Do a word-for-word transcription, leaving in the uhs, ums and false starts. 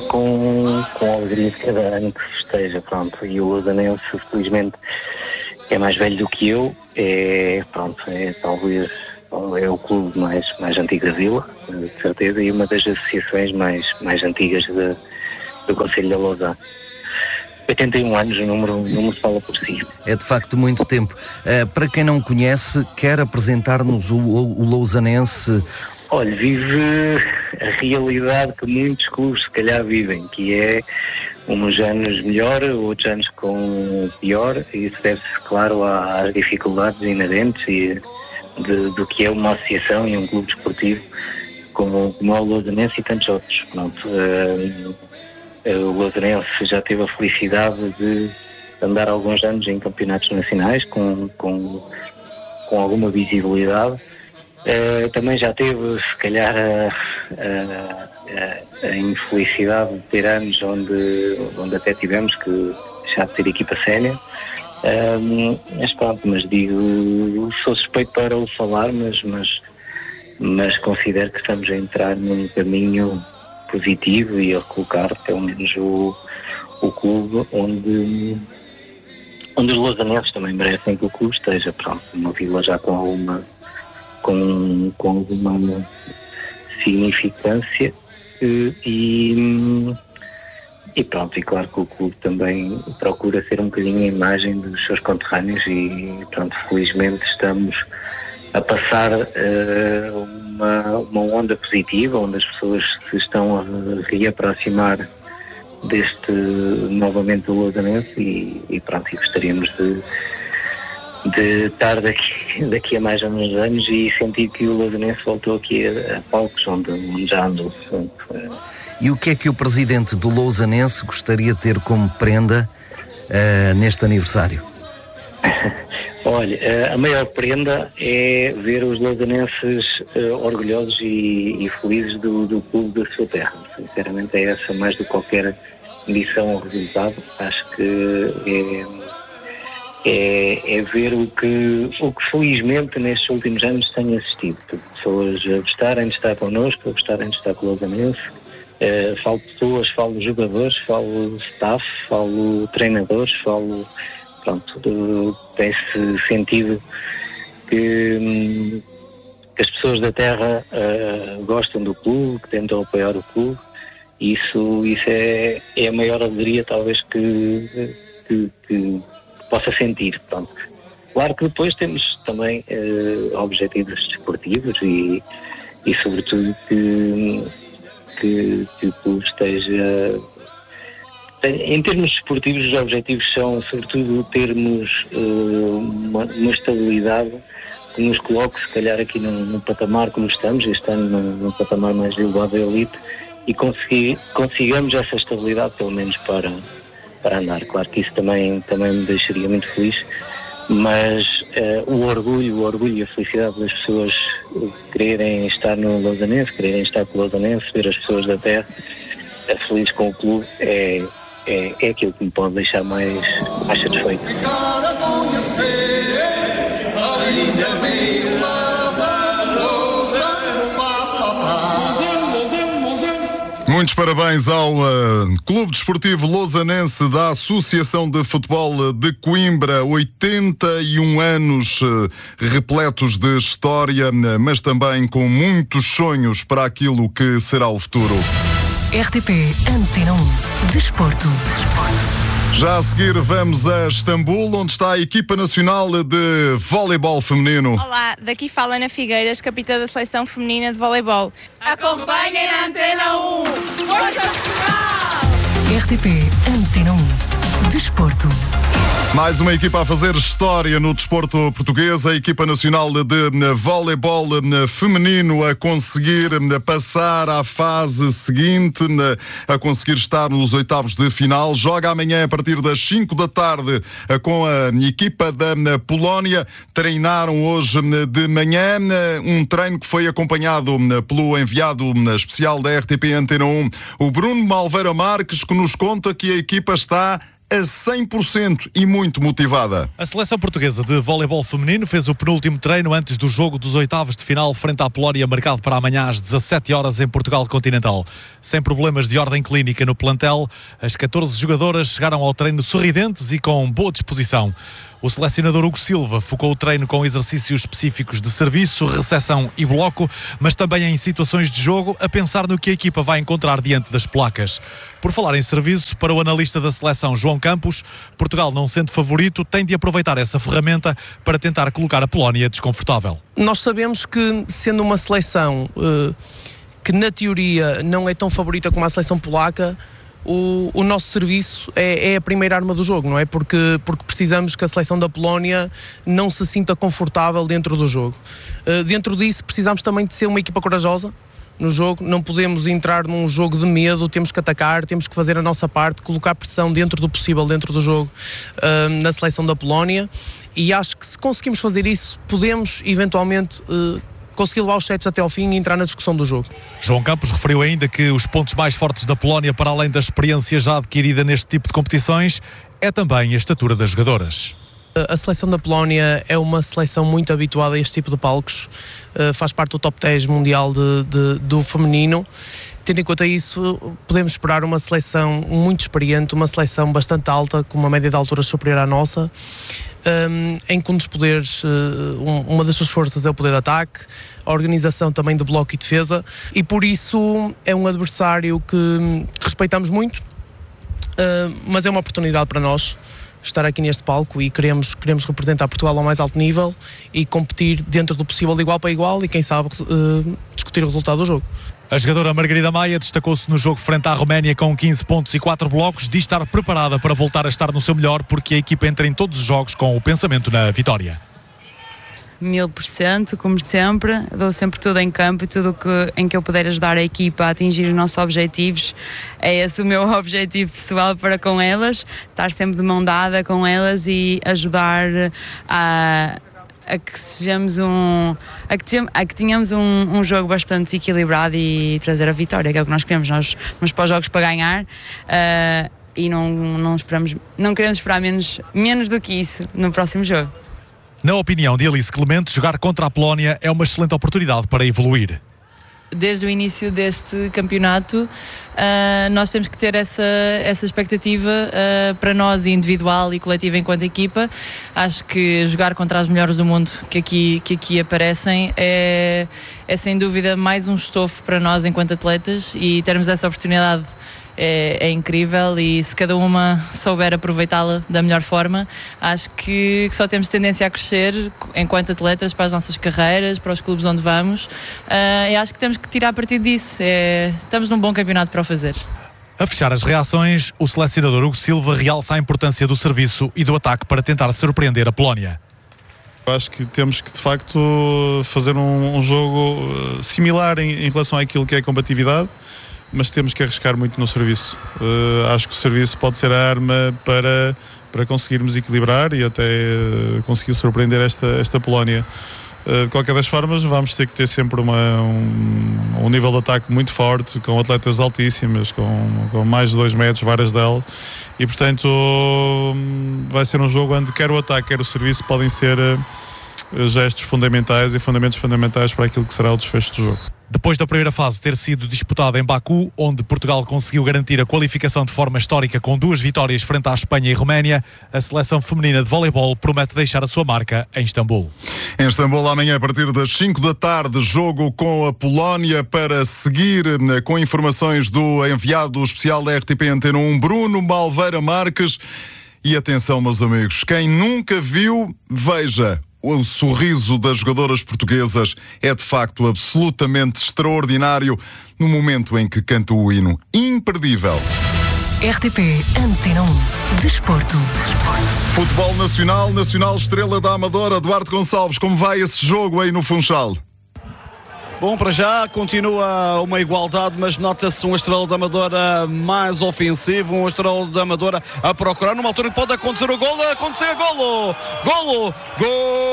com, com a alegria de cada ano que se festeja, pronto. E o Lausanense, felizmente, é mais velho do que eu, é, pronto, é talvez é o clube mais, mais antigo da vila, de certeza, e uma das associações mais, mais antigas de, do Concelho da Lausanne. oitenta e um anos, o número, o número fala por si. É de facto muito tempo. Uh, para quem não conhece, quer apresentar-nos o, o, o Lausanense? Olha, vive a realidade que muitos clubes se calhar vivem, que é uns anos melhor, outros anos com pior, e isso deve-se, claro, às dificuldades inerentes e de, do que é uma associação e um clube desportivo como, como é o Lausanense e tantos outros. Pronto, uh, o Lausanense já teve a felicidade de andar alguns anos em campeonatos nacionais com, com, com alguma visibilidade. Uh, também já teve, se calhar, a, a, a infelicidade de ter anos onde, onde até tivemos que deixar de ter equipa sénior. Uh, mas pronto, mas digo, sou suspeito para o falar, mas, mas, mas considero que estamos a entrar num caminho positivo e a colocar pelo menos o, o clube onde, onde os lausanenses também merecem que o clube esteja, pronto, uma vila já com alguma com, com alguma significância e, e pronto, e claro que o clube também procura ser um bocadinho a imagem dos seus conterrâneos e pronto, felizmente estamos a passar uh, uma, uma onda positiva, onde as pessoas se estão a reaproximar deste novamente do Lausanense e, e pronto, e gostaríamos de, de estar daqui, daqui a mais uns anos e sentir que o Lausanense voltou aqui a, a palcos onde, onde já andou. E o que é que o presidente do Lausanense gostaria de ter como prenda uh, neste aniversário? Olha, a maior prenda é ver os lausanenses uh, orgulhosos e, e felizes do, do clube da sua terra. Sinceramente é essa, mais do que qualquer missão ou resultado. Acho que é, é, é ver o que, o que felizmente nestes últimos anos tenho assistido. Pessoas a gostarem de estar connosco, a gostarem de estar com o Lausanense. Uh, falo pessoas, falo jogadores, falo staff, falo treinadores, falo... Pronto, tem-se sentido que, que as pessoas da terra uh, gostam do clube, que tentam apoiar o clube, e isso, isso é, é a maior alegria talvez que, que, que possa sentir. Pronto. Claro que depois temos também uh, objetivos desportivos e, e sobretudo que, que, que o clube esteja... Em termos desportivos, os objetivos são, sobretudo, termos uh, uma, uma estabilidade que nos coloque, se calhar, aqui num, num patamar como estamos, este ano num, num patamar mais elevado da elite, e conseguir, consigamos essa estabilidade, pelo menos, para, para andar. Claro que isso também, também me deixaria muito feliz, mas uh, o orgulho, o orgulho e a felicidade das pessoas quererem estar no Lausanense, quererem estar com o Lausanense, ver as pessoas da terra uh, felizes com o clube, é... É, é aquilo que me pode deixar mais, mais satisfeito. Muitos parabéns ao uh, Clube Desportivo Lausanense da Associação de Futebol de Coimbra. oitenta e um anos uh, repletos de história, mas também com muitos sonhos para aquilo que será o futuro. R T P Antena um Desporto. Já a seguir vamos a Istambul, onde está a equipa nacional de voleibol feminino. Olá, daqui fala Ana Figueiras, capitã da seleção feminina de voleibol. Acompanhem a Antena um. Força Portugal! R T P Antena um Desporto. Mais uma equipa a fazer história no desporto português, a equipa nacional de voleibol feminino a conseguir passar à fase seguinte, a conseguir estar nos oitavos de final. Joga amanhã a partir das cinco da tarde com a equipa da Polónia. Treinaram hoje de manhã, um treino que foi acompanhado pelo enviado especial da R T P Antena um, o Bruno Malveira Marques, que nos conta que a equipa está a cem por cento e muito motivada. A seleção portuguesa de voleibol feminino fez o penúltimo treino antes do jogo dos oitavos de final frente à Polónia, marcado para amanhã às dezassete horas em Portugal Continental. Sem problemas de ordem clínica no plantel, as catorze jogadoras chegaram ao treino sorridentes e com boa disposição. O selecionador Hugo Silva focou o treino com exercícios específicos de serviço, recepção e bloco, mas também em situações de jogo, a pensar no que a equipa vai encontrar diante das placas. Por falar em serviço, para o analista da seleção João Campos, Portugal, não sendo favorito, tem de aproveitar essa ferramenta para tentar colocar a Polónia desconfortável. Nós sabemos que, sendo uma seleção uh, que na teoria não é tão favorita como a seleção polaca, O, o nosso serviço é, é a primeira arma do jogo, não é? Porque, porque precisamos que a seleção da Polónia não se sinta confortável dentro do jogo. Uh, dentro disso, precisamos também de ser uma equipa corajosa no jogo. Não podemos entrar num jogo de medo, temos que atacar, temos que fazer a nossa parte, colocar pressão dentro do possível dentro do jogo uh, na seleção da Polónia. E acho que se conseguimos fazer isso, podemos eventualmente Uh, conseguir levar os sets até ao fim e entrar na discussão do jogo. João Campos referiu ainda que os pontos mais fortes da Polónia, para além da experiência já adquirida neste tipo de competições, é também a estatura das jogadoras. A seleção da Polónia é uma seleção muito habituada a este tipo de palcos, uh, faz parte do top dez mundial de, de, do feminino. Tendo em conta isso, podemos esperar uma seleção muito experiente, uma seleção bastante alta, com uma média de altura superior à nossa, um, em que um dos poderes, uh, um, uma das suas forças é o poder de ataque, a organização também de bloco e defesa, e por isso é um adversário que respeitamos muito, uh, mas é uma oportunidade para nós estar aqui neste palco e queremos, queremos representar Portugal ao mais alto nível e competir dentro do possível de igual para igual e quem sabe uh, discutir o resultado do jogo. A jogadora Margarida Maia destacou-se no jogo frente à Roménia com quinze pontos e quatro blocos, diz estar preparada para voltar a estar no seu melhor, porque a equipa entra em todos os jogos com o pensamento na vitória. Mil por cento, como sempre, dou sempre tudo em campo e tudo que, em que eu puder ajudar a equipa a atingir os nossos objetivos. É esse o meu objetivo pessoal para com elas, estar sempre de mão dada com elas e ajudar a, a que sejamos um, a que, a que tenhamos um, um jogo bastante equilibrado e trazer a vitória, que é o que nós queremos. Nós vamos para os jogos para ganhar uh, e não, não, esperamos, não queremos esperar menos, menos do que isso no próximo jogo. Na opinião de Alice Clemente, jogar contra a Polónia é uma excelente oportunidade para evoluir. Desde o início deste campeonato, uh, nós temos que ter essa, essa expectativa uh, para nós, individual e coletiva enquanto equipa. Acho que jogar contra as melhores do mundo que aqui, que aqui aparecem é, é sem dúvida mais um estofo para nós enquanto atletas, e termos essa oportunidade É, é incrível, e se cada uma souber aproveitá-la da melhor forma, acho que, que só temos tendência a crescer enquanto atletas para as nossas carreiras, para os clubes onde vamos, uh, e acho que temos que tirar partido disso. É, estamos num bom campeonato para o fazer. A fechar as reações, o selecionador Hugo Silva realça a importância do serviço e do ataque para tentar surpreender a Polónia. Acho que temos que de facto fazer um, um jogo similar em, em relação àquilo que é a combatividade, mas temos que arriscar muito no serviço. Uh, acho que o serviço pode ser a arma para, para conseguirmos equilibrar e até uh, conseguir surpreender esta, esta Polónia. Uh, de qualquer das formas, vamos ter que ter sempre uma, um, um nível de ataque muito forte, com atletas altíssimas, com, com mais de dois metros, várias delas, e portanto um, vai ser um jogo onde quer o ataque, quer o serviço podem ser uh, gestos fundamentais e fundamentos fundamentais para aquilo que será o desfecho do jogo. Depois da primeira fase ter sido disputada em Baku, onde Portugal conseguiu garantir a qualificação de forma histórica com duas vitórias frente à Espanha e Roménia, a seleção feminina de voleibol promete deixar a sua marca em Istambul. Em Istambul, amanhã, a partir das cinco da tarde, jogo com a Polónia. Para seguir com informações do enviado especial da R T P Antena um, Bruno Malveira Marques. E atenção, meus amigos, quem nunca viu, veja. O sorriso das jogadoras portuguesas é de facto absolutamente extraordinário no momento em que canta o hino. Imperdível. R T P Antena um. Desporto. Futebol nacional, Nacional Estrela da Amadora. Eduardo Gonçalves, como vai esse jogo aí no Funchal? Bom, para já continua uma igualdade, mas nota-se um Estrela da Amadora mais ofensivo, um Estrela da Amadora a procurar numa altura que pode acontecer o golo, acontecer golo, golo, golo!